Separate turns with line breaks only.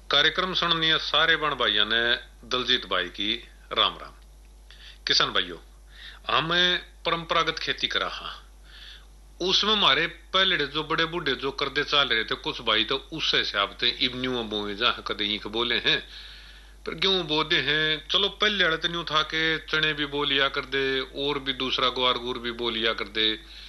कार्यक्रम सुननी सारे बण भाइयों ने दलजीत भाई की राम राम। किसान भाइयों, हमें परंपरागत खेती करा हाँ, उसमें हमारे पहले जो बड़े बूढ़े जो करते चाल रहे थे कुछ भाई तो उस हिसाब से इवन्यू बोए जहां कदे ईख बोले हैं, पर क्यों बोलते हैं। चलो पहले वाले तो न्यू था के चने भी बोलिया कर दे और भी दूसरा ग्वार गुर भी बोलिया कर दे।